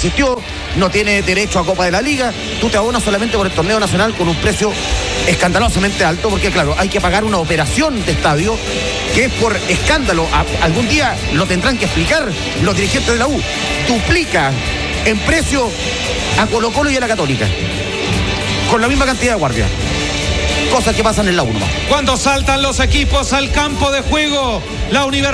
existió, no tiene derecho a Copa de la Liga, tú te abonas solamente por el torneo nacional con un precio escandalosamente alto, porque claro, hay que pagar una operación de estadio que es por escándalo. Algún día lo tendrán que explicar los dirigentes de la U. Duplica en precio a Colo-Colo y a la Católica, con la misma cantidad de guardias. Cosas que pasan en la U nomás. Cuando saltan los equipos al campo de juego, la Universidad